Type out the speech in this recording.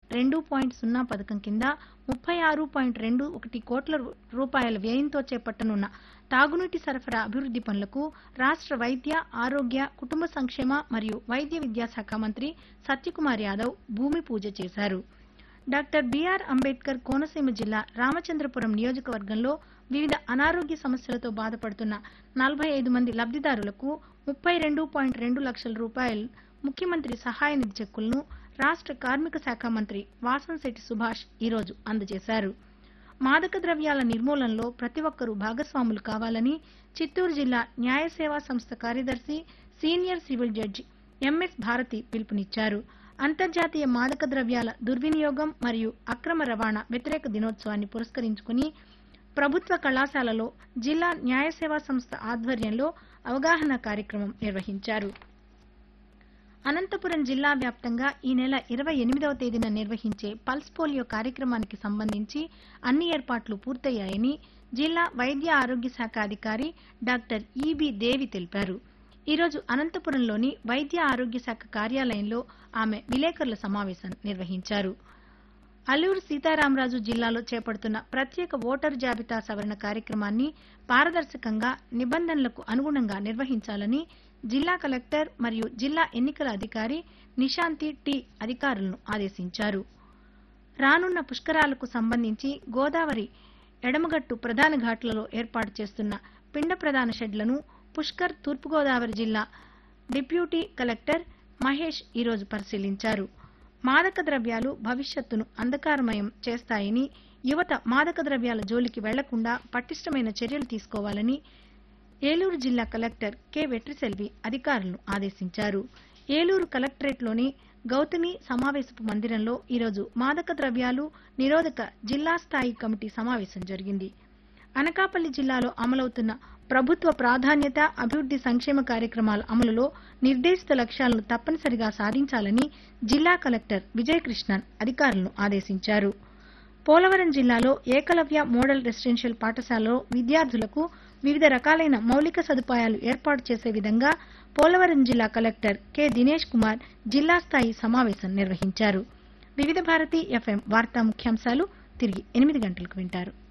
2.0 పథకం కింద 36.21 కోట్ల రూపాయల వ్యయంతో చేపట్టనున్న తాగునీటి సరఫరా అభివృద్ది పనులకు రాష్ట్ర వైద్య, ఆరోగ్య, కుటుంబ సంక్షేమ మరియు వైద్య విద్యాశాఖ మంత్రి సత్యకుమార్ యాదవ్ భూమి పూజ చేశారు. డాక్టర్ బిఆర్ అంబేద్కర్ కోనసీమ జిల్లా రామచంద్రపురం నియోజకవర్గంలో వివిధ అనారోగ్య సమస్యలతో బాధపడుతున్న 45 మంది లబ్దిదారులకు 32.2 లక్షల రూపాయలు ముఖ్యమంత్రి సహాయ నిధి చెక్కులను రాష్ట్ర కార్మిక శాఖ మంత్రి వాసంశెట్టి సుభాష్ ఈరోజు అందజేశారు. మాదక ద్రవ్యాల నిర్మూలనలో ప్రతి ఒక్కరూ భాగస్వాములు కావాలని చిత్తూరు జిల్లా న్యాయ సేవా సంస్థ కార్యదర్శి senior civil judge MS Bharati పిలుపునిచ్చారు. అంతర్జాతీయ మాదక ద్రవ్యాల దుర్వినియోగం మరియు అక్రమ రవాణా వ్యతిరేక దినోత్సవాన్ని పురస్కరించుకుని ప్రభుత్వ కళాశాలలో జిల్లా న్యాయ సేవా సంస్థ ఆధ్వర్యంలో అవగాహన కార్యక్రమం నిర్వహించారు. అనంతపురం జిల్లా వ్యాప్తంగా ఈ నెల 28వ తేదీన నిర్వహించే పల్స్ పోలియో కార్యక్రమానికి సంబంధించి అన్ని ఏర్పాట్లు పూర్తయ్యాయని జిల్లా వైద్య ఆరోగ్య శాఖ అధికారి డాక్టర్ ఈబి దేవి తెలిపారు. ఈరోజు అనంతపురంలోని వైద్య ఆరోగ్య శాఖ కార్యాలయంలో ఆమె విలేకరుల సమావేశం నిర్వహించారు. అల్లూరు సీతారామరాజు జిల్లాలో చేపడుతున్న ప్రత్యేక ఓటరు జాబితా సవరణ కార్యక్రమాన్ని పారదర్శకంగా నిబంధనలకు అనుగుణంగా నిర్వహించాలని జిల్లా కలెక్టర్ మరియు జిల్లా ఎన్నికల అధికారి నిశాంతి టి అధికారులను ఆదేశించారు. రానున్న పుష్కరాలకు సంబంధించి గోదావరి ఎడమగట్టు ప్రధాన ఘాట్లలో ఏర్పాటు చేస్తున్న పిండ ప్రధాన షెడ్లను పుష్కర్ తూర్పుగోదావరి జిల్లా డిప్యూటీ కలెక్టర్ మహేష్ ఈరోజు పరిశీలించారు. మాదక ద్రవ్యాలు భవిష్యత్తును అంధకారమయం చేస్తాయని, యువత మాదక ద్రవ్యాల జోలికి వెళ్లకుండా పటిష్టమైన చర్యలు తీసుకోవాలని ఏలూరు జిల్లా కలెక్టర్ కె వెట్రిసెల్వి అధికారులను ఆదేశించారు. ఏలూరు కలెక్టరేట్లోని గౌతమి సమావేశపు మందిరంలో ఈరోజు మాదక ద్రవ్యాలు నిరోధక జిల్లా స్థాయి కమిటీ సమావేశం జరిగింది. అనకాపల్లి జిల్లాలో అమలవుతున్న ప్రభుత్వ ప్రాధాన్యత అభివృద్ది సంక్షేమ కార్యక్రమాల అమలులో నిర్దేశిత లక్ష్యాలను తప్పనిసరిగా సాధించాలని జిల్లా కలెక్టర్ విజయకృష్ణన్ అధికారులను ఆదేశించారు. పోలవరం జిల్లాలో ఏకలవ్య మోడల్ రెసిడెన్షియల్ పాఠశాలలో విద్యార్థులకు వివిధ రకాలైన మౌలిక సదుపాయాలు ఏర్పాటు చేసే విధంగా పోలవరం జిల్లా కలెక్టర్ కె దినేష్ కుమార్ జిల్లా స్థాయి సమావేశం నిర్వహించారు. వివిధ భారతి ఎఫ్ఎం వార్తా ముఖ్యాంశాలు తిరిగి 8 గంటలకు వింటారు.